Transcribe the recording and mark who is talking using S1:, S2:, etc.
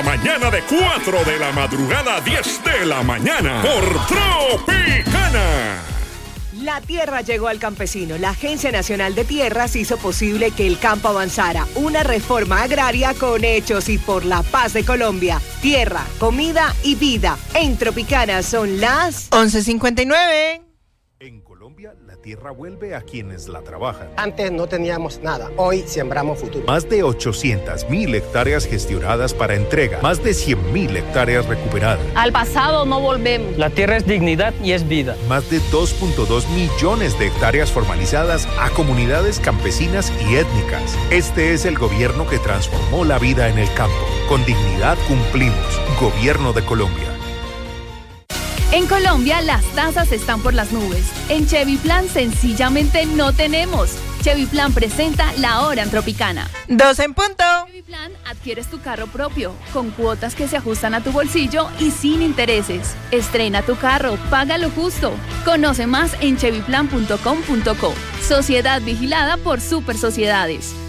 S1: la mañana de 4 de la madrugada a 10 de la mañana por Tropicana.
S2: La tierra llegó al campesino. La Agencia Nacional de Tierras hizo posible que el campo avanzara. Una reforma agraria con hechos y por la paz de Colombia. Tierra, comida y vida. En Tropicana son las
S3: 11:59.
S4: En Colombia, la tierra vuelve a quienes la trabajan.
S5: Antes no teníamos nada, hoy sembramos futuro.
S4: Más de 800.000 hectáreas gestionadas para entrega, más de 100.000 hectáreas recuperadas.
S6: Al pasado no volvemos.
S7: La tierra es dignidad y es vida.
S4: Más de 2.2 millones de hectáreas formalizadas a comunidades campesinas y étnicas. Este es el gobierno que transformó la vida en el campo. Con dignidad cumplimos. Gobierno de Colombia.
S8: En Colombia las tasas están por las nubes. En Chevy Plan sencillamente no tenemos. Chevy Plan presenta La Hora en Tropicana.
S3: 12 en punto.
S8: Chevy Plan adquieres tu carro propio, con cuotas que se ajustan a tu bolsillo y sin intereses. Estrena tu carro, paga lo justo. Conoce más en chevyplan.com.co. Sociedad vigilada por Super Sociedades.